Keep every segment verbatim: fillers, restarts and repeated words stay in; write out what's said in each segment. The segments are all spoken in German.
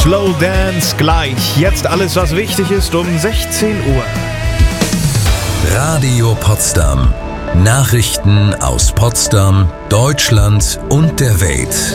Slow Dance gleich. Jetzt alles, was wichtig ist, um sechzehn Uhr. Radio Potsdam. Nachrichten aus Potsdam, Deutschland und der Welt.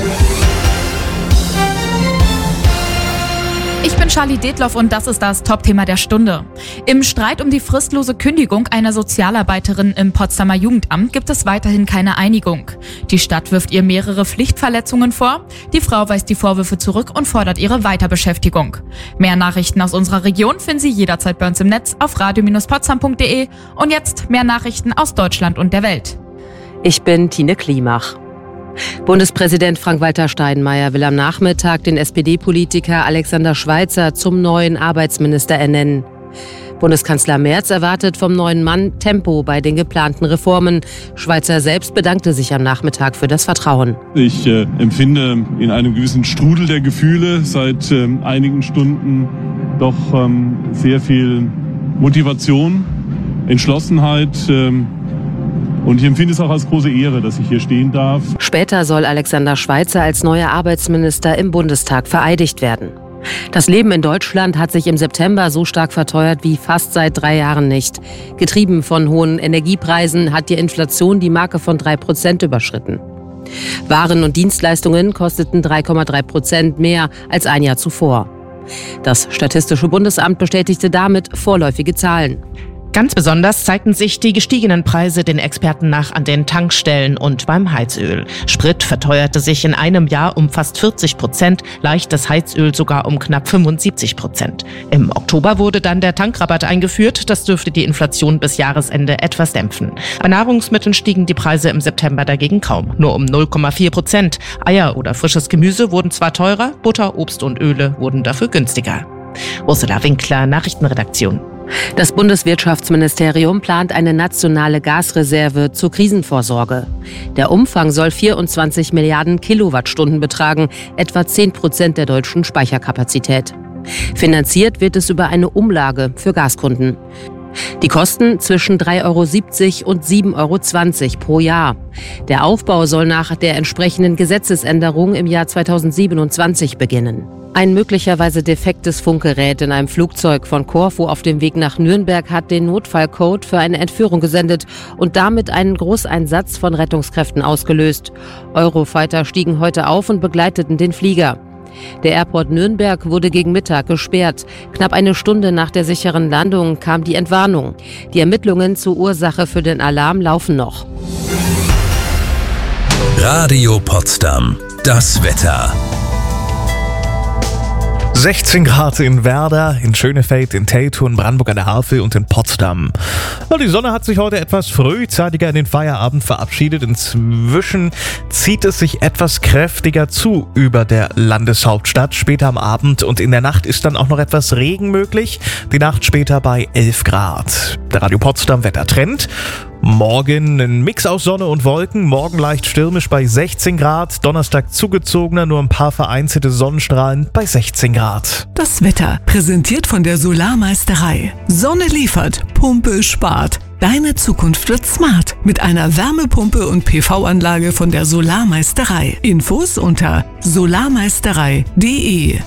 Ich bin Charlie Detloff und das ist das Top-Thema der Stunde. Im Streit um die fristlose Kündigung einer Sozialarbeiterin im Potsdamer Jugendamt gibt es weiterhin keine Einigung. Die Stadt wirft ihr mehrere Pflichtverletzungen vor. Die Frau weist die Vorwürfe zurück und fordert ihre Weiterbeschäftigung. Mehr Nachrichten aus unserer Region finden Sie jederzeit bei uns im Netz auf radio Bindestrich potsdam punkt de. Und jetzt mehr Nachrichten aus Deutschland und der Welt. Ich bin Tine Klimach. Bundespräsident Frank-Walter Steinmeier will am Nachmittag den S P D-Politiker Alexander Schweitzer zum neuen Arbeitsminister ernennen. Bundeskanzler Merz erwartet vom neuen Mann Tempo bei den geplanten Reformen. Schweitzer selbst bedankte sich am Nachmittag für das Vertrauen. Ich äh, empfinde in einem gewissen Strudel der Gefühle seit äh, einigen Stunden doch ähm, sehr viel Motivation, Entschlossenheit. Äh, Und ich empfinde es auch als große Ehre, dass ich hier stehen darf. Später soll Alexander Schweitzer als neuer Arbeitsminister im Bundestag vereidigt werden. Das Leben in Deutschland hat sich im September so stark verteuert wie fast seit drei Jahren nicht. Getrieben von hohen Energiepreisen hat die Inflation die Marke von drei Prozent überschritten. Waren und Dienstleistungen kosteten drei Komma drei Prozent mehr als ein Jahr zuvor. Das Statistische Bundesamt bestätigte damit vorläufige Zahlen. Ganz besonders zeigten sich die gestiegenen Preise den Experten nach an den Tankstellen und beim Heizöl. Sprit verteuerte sich in einem Jahr um fast vierzig Prozent, leichtes Heizöl sogar um knapp fünfundsiebzig Prozent. Im Oktober wurde dann der Tankrabatt eingeführt, das dürfte die Inflation bis Jahresende etwas dämpfen. Bei Nahrungsmitteln stiegen die Preise im September dagegen kaum, nur um null Komma vier Prozent. Eier oder frisches Gemüse wurden zwar teurer, Butter, Obst und Öle wurden dafür günstiger. Ursula Winkler, Nachrichtenredaktion. Das Bundeswirtschaftsministerium plant eine nationale Gasreserve zur Krisenvorsorge. Der Umfang soll vierundzwanzig Milliarden Kilowattstunden betragen, etwa zehn Prozent der deutschen Speicherkapazität. Finanziert wird es über eine Umlage für Gaskunden. Die Kosten zwischen drei Euro siebzig und sieben Euro zwanzig pro Jahr. Der Aufbau soll nach der entsprechenden Gesetzesänderung im Jahr zweitausendsiebenundzwanzig beginnen. Ein möglicherweise defektes Funkgerät in einem Flugzeug von Korfu auf dem Weg nach Nürnberg hat den Notfallcode für eine Entführung gesendet und damit einen Großeinsatz von Rettungskräften ausgelöst. Eurofighter stiegen heute auf und begleiteten den Flieger. Der Airport Nürnberg wurde gegen Mittag gesperrt. Knapp eine Stunde nach der sicheren Landung kam die Entwarnung. Die Ermittlungen zur Ursache für den Alarm laufen noch. Radio Potsdam. Das Wetter. sechzehn Grad in Werder, in Schönefeld, in Teltow, in Brandenburg an der Havel und in Potsdam. Ja, die Sonne hat sich heute etwas frühzeitiger in den Feierabend verabschiedet. Inzwischen zieht es sich etwas kräftiger zu über der Landeshauptstadt. Später am Abend und in der Nacht ist dann auch noch etwas Regen möglich. Die Nacht später bei elf Grad. Der Radio Potsdam Wettertrend. Morgen ein Mix aus Sonne und Wolken, morgen leicht stürmisch bei sechzehn Grad, Donnerstag zugezogener, nur ein paar vereinzelte Sonnenstrahlen bei sechzehn Grad. Das Wetter präsentiert von der Solarmeisterei. Sonne liefert, Pumpe spart. Deine Zukunft wird smart mit einer Wärmepumpe und P V-Anlage von der Solarmeisterei. Infos unter solarmeisterei punkt de.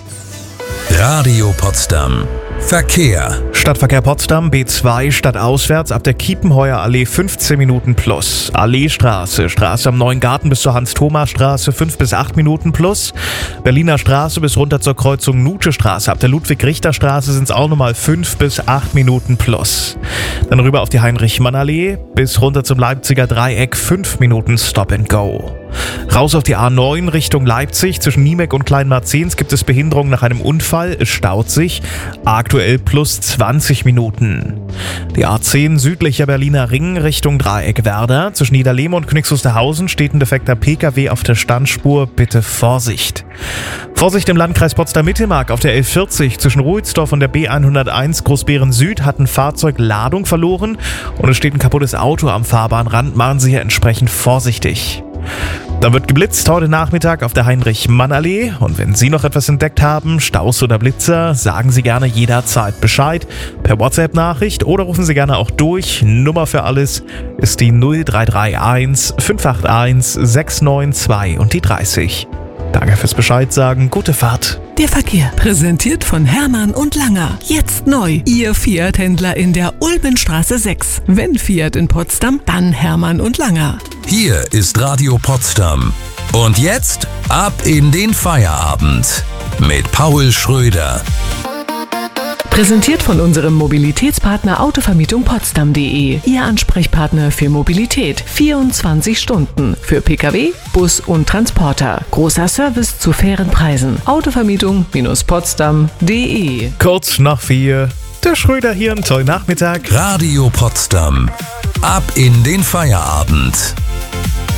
Radio Potsdam. Verkehr. Stadtverkehr Potsdam, B zwei stadtauswärts ab der Kiepenheuer Allee fünfzehn Minuten plus. Alleestraße, Straße am Neuen Garten bis zur Hans-Thoma-Straße fünf bis acht Minuten plus. Berliner Straße bis runter zur Kreuzung Nutsche-Straße. Ab der Ludwig-Richter-Straße sind es auch nochmal fünf bis acht Minuten plus. Dann rüber auf die Heinrich-Mann-Allee bis runter zum Leipziger Dreieck fünf Minuten Stop and Go. Raus auf die A neun Richtung Leipzig. Zwischen Niemek und Kleinmarzens gibt es Behinderungen nach einem Unfall. Es staut sich. Aktuell plus zwanzig Minuten. Die A zehn südlicher Berliner Ring Richtung Dreieck Werder. Zwischen Niederlehme und Königs Wusterhausen steht ein defekter P K W auf der Standspur. Bitte Vorsicht. Vorsicht im Landkreis Potsdam-Mittelmark auf der L vierzig. Zwischen Ruhitsdorf und der B hunderteins Großbeeren Süd hat ein Fahrzeug Ladung verloren und es steht ein kaputtes Auto am Fahrbahnrand. Machen Sie hier entsprechend vorsichtig. Dann wird geblitzt heute Nachmittag auf der Heinrich-Mann-Allee. Und wenn Sie noch etwas entdeckt haben, Staus oder Blitzer, sagen Sie gerne jederzeit Bescheid. Per WhatsApp-Nachricht oder rufen Sie gerne auch durch. Nummer für alles ist die null drei drei eins fünf acht eins sechs neun zwei und die dreißig. Danke fürs Bescheid sagen. Gute Fahrt. Der Verkehr. Präsentiert von Hermann und Langer. Jetzt neu. Ihr Fiat-Händler in der Ulmenstraße sechs. Wenn Fiat in Potsdam, dann Hermann und Langer. Hier ist Radio Potsdam. Und jetzt ab in den Feierabend mit Paul Schröder. Präsentiert von unserem Mobilitätspartner Autovermietung Potsdam punkt de. Ihr Ansprechpartner für Mobilität. vierundzwanzig Stunden. Für Pkw, Bus und Transporter. Großer Service zu fairen Preisen. Autovermietung Potsdam punkt de. Kurz nach vier. Der Schröder hier, einen tollen Nachmittag. Radio Potsdam. Ab in den Feierabend.